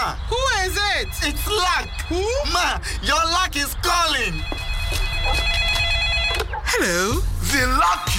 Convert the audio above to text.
Ma. Who is it? It's Luck. Who? Ma, your luck is calling. Hello.